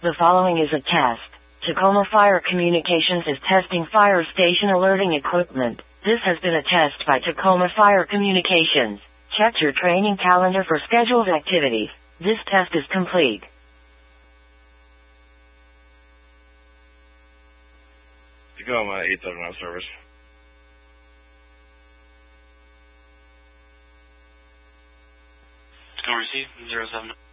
The following is a test. Tacoma Fire Communications is testing fire station alerting equipment. This has been a test by Tacoma Fire Communications. Check your training calendar for scheduled activities. This test is complete. Tacoma 879 service. Tacoma receive 07.